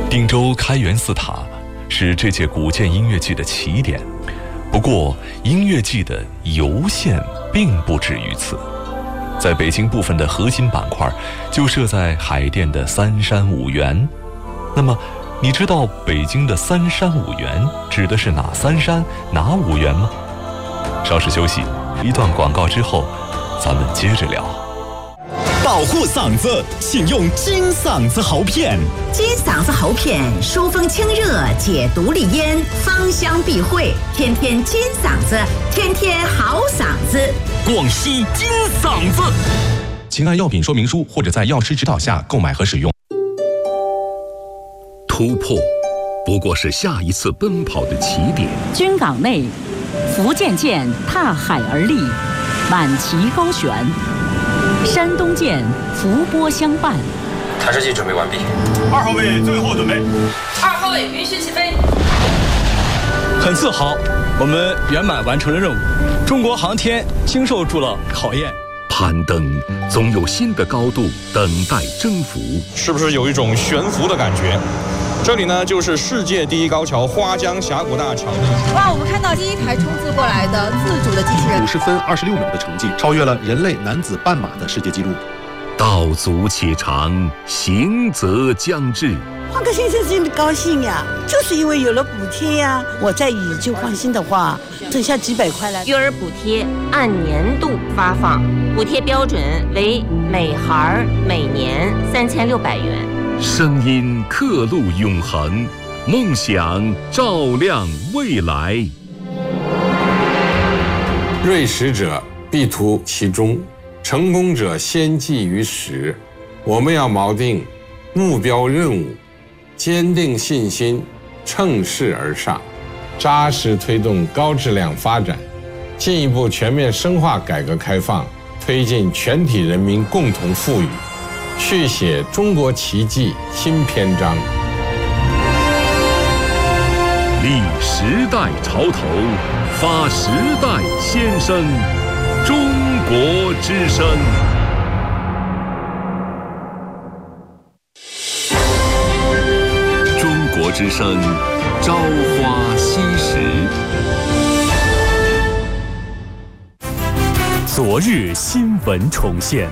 定州开元寺塔是这届古建音乐季的起点，不过音乐季的游线并不止于此。在北京部分的核心板块就设在海淀的三山五园。那么你知道北京的三山五园指的是哪三山哪五园吗？稍事休息，一段广告之后咱们接着聊。 保护嗓子，请用金嗓子喉片。 金嗓子喉片疏风清热，解毒利咽，芳香避秽，天天金嗓子，天天好嗓子。 广西金嗓子， 请按药品说明书或者在药师指导下购买和使用。 突破不过是下一次奔跑的起点。 军港内，福建舰踏海而立，满旗高悬；山东舰伏波相伴。 弹射器准备完毕。 2号位最后准备。 2号位允许起飞。 很自豪，我们圆满完成了任务。中国航天经受住了考验。 攀登总有新的高度等待征服。 是不是有一种悬浮的感觉？这里呢，就是世界第一高桥花江峡谷大桥。 哇，我们看到第一台冲刺过来的自主的机器人 ，50分26秒的成绩，超越了人类男子半马的世界纪录。 道阻且长，行则将至。 换个先生真的高兴呀，就是因为有了补贴呀。我再以旧换新的话，剩下几百块了。 育儿补贴按年度发放，补贴标准为每孩每年3600元。 声音刻录永恒，梦想照亮未来。 锐识者必图其中，成功者先记于始。我们要锚定目标任务，坚定信心，乘势而上，扎实推动高质量发展，进一步全面深化改革开放，推进全体人民共同富裕，续写中国奇迹新篇章。 立时代潮头，发时代先声，中国之声。中国之声，朝花夕拾。 昨日新闻重现。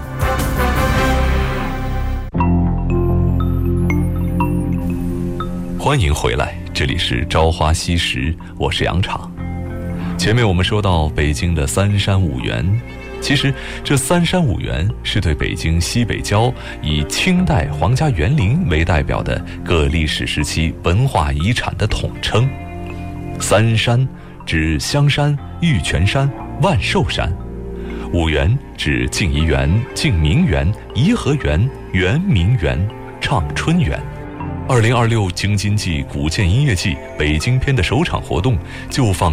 欢迎回来，这里是朝花夕拾，我是杨昶。前面我们说到北京的三山五园，其实这三山五园是对北京西北郊以清代皇家园林为代表的各历史时期文化遗产的统称。三山指香山、玉泉山、万寿山；五园指静怡园、静明园、颐和园、圆明园、畅春园。2026京津冀古建音乐季北京篇的首场活动就放